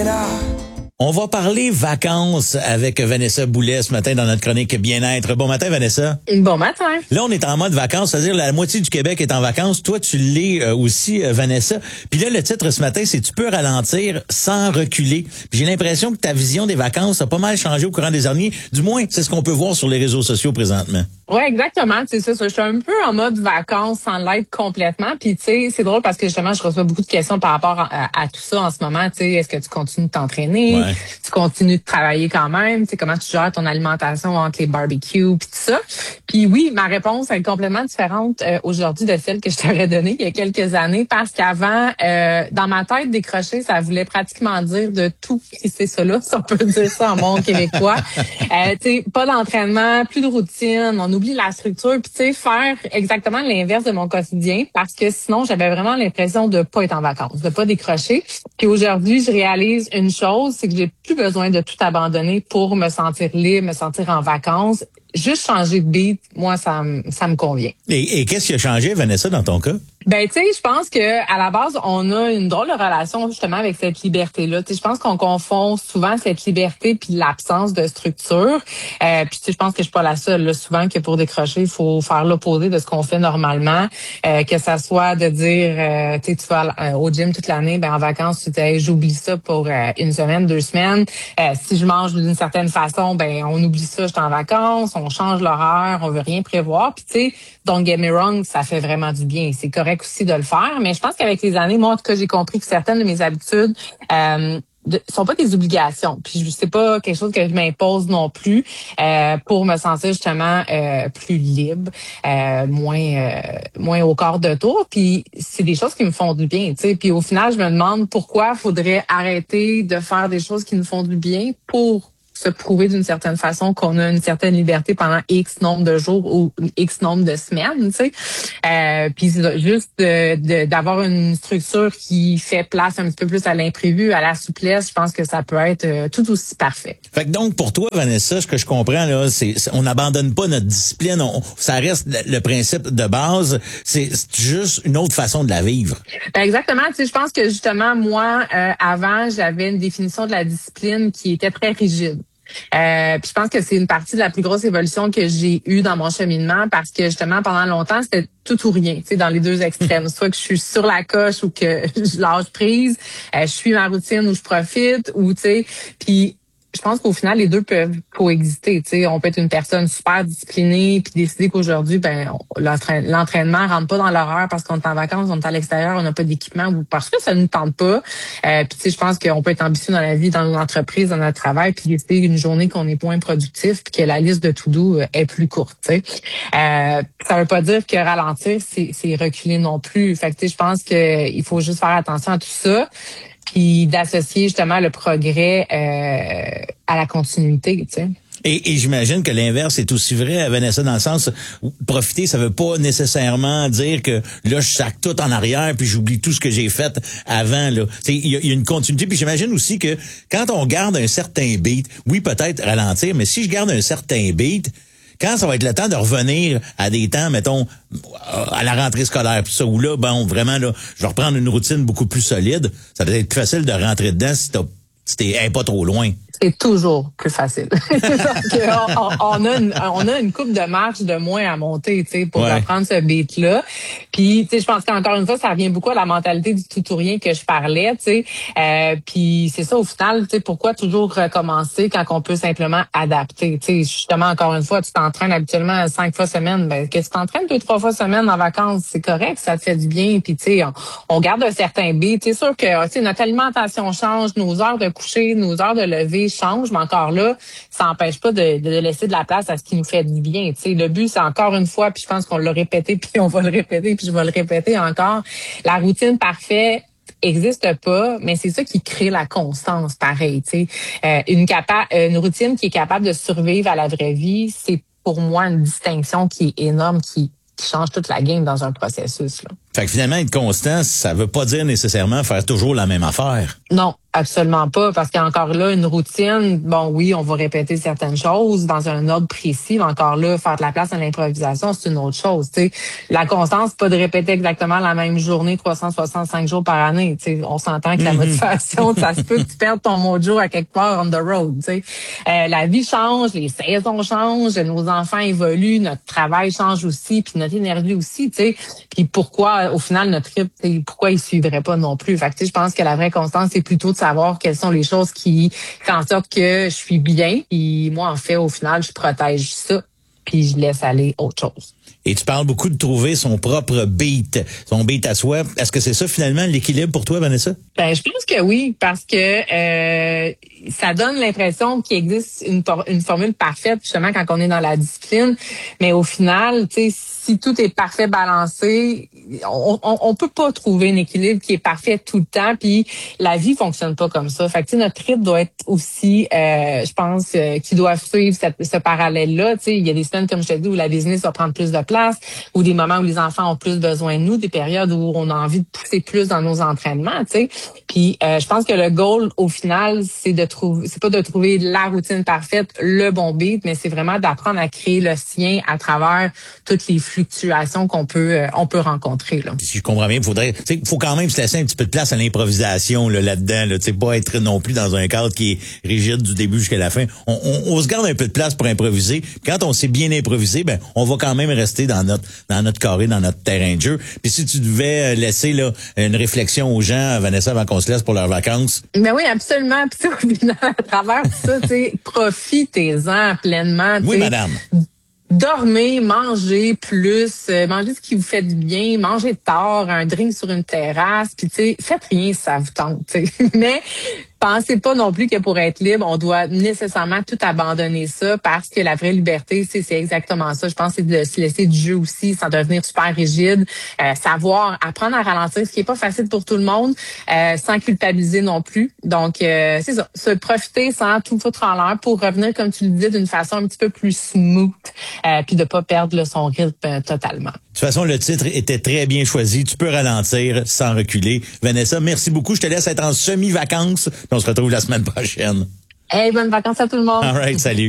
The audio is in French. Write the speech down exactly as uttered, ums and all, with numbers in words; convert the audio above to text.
On va parler vacances avec Vanessa Boulet ce matin dans notre chronique Bien-être. Bon matin, Vanessa. Bon matin. Là, on est en mode vacances, c'est-à-dire la moitié du Québec est en vacances. Toi, tu l'es euh, aussi, euh, Vanessa. Puis là, le titre ce matin, c'est « Tu peux ralentir sans reculer ». Puis j'ai l'impression que ta vision des vacances a pas mal changé au courant des années. Du moins, c'est ce qu'on peut voir sur les réseaux sociaux présentement. Oui, exactement. C'est ça, ça. Je suis un peu en mode vacances sans l'être complètement. Puis, tu sais, c'est drôle parce que justement, je reçois beaucoup de questions par rapport à, à tout ça en ce moment. Tu sais, est-ce que tu continues de t'entraîner? Ouais. Tu continues de travailler quand même? Tu sais, comment tu gères ton alimentation entre les barbecues puis tout ça? Puis oui, ma réponse est complètement différente euh, aujourd'hui de celle que je t'aurais donnée il y a quelques années parce qu'avant, euh, dans ma tête, décrocher, ça voulait pratiquement dire de tout crisser ça là, si on peut dire ça en monde québécois. Euh, tu sais, pas d'entraînement, plus de routine, on oublie la structure, puis tu sais, faire exactement l'inverse de mon quotidien parce que sinon, j'avais vraiment l'impression de pas être en vacances, de pas décrocher. Puis aujourd'hui, je réalise une chose, c'est que j'ai plus besoin de tout abandonner pour me sentir libre, me sentir en vacances. Juste changer de beat, moi, ça, me- ça me convient. Et, et qu'est-ce qui a changé, Vanessa, dans ton cas? Ben, tu sais, je pense que à la base, on a une drôle de relation justement avec cette liberté-là. Tu sais, je pense qu'on confond souvent cette liberté puis l'absence de structure. Euh, puis tu sais, je pense que je suis pas la seule. Là, souvent que pour décrocher, il faut faire l'opposé de ce qu'on fait normalement. Euh, que ça soit de dire, euh, tu sais, tu vas euh, au gym toute l'année, ben en vacances, tu te dis, hey, j'oublie ça pour euh, une semaine, deux semaines. Euh, si je mange d'une certaine façon, ben on oublie ça, je suis en vacances. On change l'horaire, on veut rien prévoir. Puis tu sais, don't get me wrong, ça fait vraiment du bien. C'est correct aussi de le faire, mais je pense qu'avec les années, moi, en tout cas, j'ai compris que certaines de mes habitudes euh, de, sont pas des obligations. Puis c'est pas quelque chose que je m'impose non plus euh, pour me sentir justement euh, plus libre, euh, moins euh, moins au quart de tour. Puis c'est des choses qui me font du bien, tu sais. Puis au final, je me demande pourquoi faudrait arrêter de faire des choses qui nous font du bien pour se prouver d'une certaine façon qu'on a une certaine liberté pendant X nombre de jours ou X nombre de semaines, tu sais. Euh, puis c'est juste de, de, d'avoir une structure qui fait place un petit peu plus à l'imprévu, à la souplesse, je pense que ça peut être euh, tout aussi parfait. Fait que donc, pour toi, Vanessa, ce que je comprends, là, c'est, c'est on n'abandonne pas notre discipline, on, ça reste le, le principe de base, c'est, c'est juste une autre façon de la vivre. Ben exactement, tu sais, je pense que justement, moi, euh, avant, j'avais une définition de la discipline qui était très rigide. Euh, puis je pense que c'est une partie de la plus grosse évolution que j'ai eue dans mon cheminement parce que justement pendant longtemps c'était tout ou rien, tu sais, dans les deux extrêmes, soit que je suis sur la coche ou que je lâche prise, euh, je suis ma routine ou je profite ou tu sais, puis je pense qu'au final, les deux peuvent coexister. Tu sais, on peut être une personne super disciplinée puis décider qu'aujourd'hui, ben, on- l'entraî- l'entraînement rentre pas dans l'horaire parce qu'on est en vacances, on est à l'extérieur, on n'a pas d'équipement ou parce que ça ne nous tente pas. Euh, puis tu sais, je pense qu'on peut être ambitieux dans la vie, dans l'entreprise, dans notre travail, puis décider une journée qu'on est moins productif puis que la liste de to-do euh, est plus courte. Tu sais, euh, ça veut pas dire que ralentir, c'est, c'est reculer non plus. Fait que tu sais, je pense que il faut juste faire attention à tout ça. Puis d'associer justement le progrès euh, à la continuité, tu sais. Et, et j'imagine que l'inverse est aussi vrai, Vanessa, dans le sens où profiter, ça veut pas nécessairement dire que là, je sac tout en arrière puis j'oublie tout ce que j'ai fait avant. Là, il y, a- y a une continuité. Puis j'imagine aussi que quand on garde un certain beat, oui, peut-être ralentir, mais si je garde un certain beat, quand ça va être le temps de revenir à des temps, mettons, à la rentrée scolaire, puis ça, où là, bon, vraiment, là, je vais reprendre une routine beaucoup plus solide, ça doit être plus facile de rentrer dedans si t'as, si t'es hey, pas trop loin. C'est toujours plus facile. Parce que on, on a une, on a une coupe de marche de moins à monter, tu sais, pour Ouais. reprendre ce beat-là. Puis, tu sais, je pense qu'encore une fois, ça revient beaucoup à la mentalité du tout ou rien que je parlais, tu sais. Euh, puis c'est ça, au final, tu sais, pourquoi toujours recommencer quand on peut simplement adapter, tu sais. Justement, encore une fois, tu t'entraînes habituellement cinq fois semaine, ben que tu t'entraînes deux, trois fois semaine en vacances, c'est correct, ça te fait du bien. Puis, tu sais, on, on garde un certain beat. C'est sûr que, tu sais, notre alimentation change, nos heures de coucher, nos heures de lever change, mais encore là, ça n'empêche pas de, de laisser de la place à ce qui nous fait du bien. Tu sais, le but, c'est encore une fois, puis je pense qu'on l'a répété, puis on va le répéter, puis je vais le répéter encore. La routine parfaite existe pas, mais c'est ça qui crée la constance, pareil. Tu sais, euh, une capa- une routine qui est capable de survivre à la vraie vie, c'est pour moi une distinction qui est énorme, qui, qui change toute la game dans un processus, là. Fait que finalement, être constant, ça veut pas dire nécessairement faire toujours la même affaire. Non, absolument pas, parce qu'encore là, une routine, bon oui, on va répéter certaines choses dans un ordre précis, mais encore là, faire de la place à l'improvisation, c'est une autre chose. T'sais. La constance, c'est pas de répéter exactement la même journée trois cent soixante-cinq jours par année. T'sais. On s'entend que la motivation, ça se peut que tu perdes ton mojo à quelque part on the road. T'sais. Euh, la vie change, les saisons changent, nos enfants évoluent, notre travail change aussi, puis notre énergie aussi. T'sais. Puis pourquoi, au final, notre trip, pourquoi il suivrait pas non plus? Fait que, je pense que la vraie constance, c'est plutôt de savoir quelles sont les choses qui font en sorte que je suis bien. Puis moi, en fait, au final, je protège ça, puis je laisse aller autre chose. Et tu parles beaucoup de trouver son propre beat, son beat à soi. Est-ce que c'est ça, finalement, l'équilibre pour toi, Vanessa? Ben, je pense que oui, parce que euh, ça donne l'impression qu'il existe une, une formule parfaite, justement, quand on est dans la discipline. Mais au final, tu sais, si tout est parfait balancé, on, on, on peut pas trouver un équilibre qui est parfait tout le temps. Puis la vie fonctionne pas comme ça. Fait que tu sais, notre rythme doit être aussi, euh, je pense, euh, qui doit suivre cette, ce parallèle-là. Tu sais, il y a des semaines, comme je te dis, où la business va prendre plus de place, ou des moments où les enfants ont plus besoin de nous, des périodes où on a envie de pousser plus dans nos entraînements. Tu sais, puis euh, je pense que le goal, au final, c'est de trouver, c'est pas de trouver la routine parfaite, le bon beat, mais c'est vraiment d'apprendre à créer le sien à travers toutes les fluctuations qu'on peut euh, on peut rencontrer là. Si je comprends bien, il faudrait, tu sais, faut quand même se laisser un petit peu de place à l'improvisation là, là-dedans, là, tu sais, pas être non plus dans un cadre qui est rigide du début jusqu'à la fin. On, on, on se garde un peu de place pour improviser. Quand on sait bien improviser, ben on va quand même rester dans notre dans notre carré, dans notre terrain de jeu. Puis si tu devais laisser là une réflexion aux gens, Vanessa, avant qu'on se laisse pour leurs vacances. Ben oui, absolument. Puis au final, à travers ça, tu sais, profitez-en pleinement. Oui, madame. Dormez, mangez plus, euh, mangez ce qui vous fait du bien, mangez tard, un drink sur une terrasse, puis tu sais, faites rien si ça vous tente, tu sais. Mais pensez pas non plus que pour être libre, on doit nécessairement tout abandonner ça, parce que la vraie liberté, c'est, c'est exactement ça. Je pense que c'est de se laisser du jeu aussi, sans devenir super rigide, euh, savoir apprendre à ralentir, ce qui est pas facile pour tout le monde, euh, sans culpabiliser non plus. Donc, euh, c'est ça, se profiter sans tout foutre en l'air pour revenir, comme tu le disais, d'une façon un petit peu plus smooth, euh, puis de pas perdre là, son rythme euh, totalement. De toute façon, le titre était très bien choisi. Tu peux ralentir sans reculer. Vanessa, merci beaucoup. Je te laisse être en semi-vacances. On se retrouve la semaine prochaine. Hey, bonnes vacances à tout le monde. All right, salut.